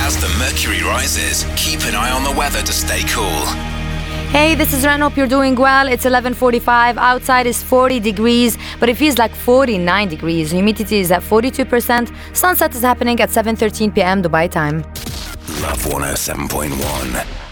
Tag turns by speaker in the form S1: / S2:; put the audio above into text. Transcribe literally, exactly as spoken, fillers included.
S1: As the mercury rises, keep an eye on the weather to stay cool.
S2: Hey, this is Ren. Hope you're doing well. It's eleven forty-five. Outside is forty degrees, but it feels like forty-nine degrees. Humidity is at forty-two percent. Sunset is happening at seven thirteen p.m. Dubai time.
S1: Love one oh seven point one.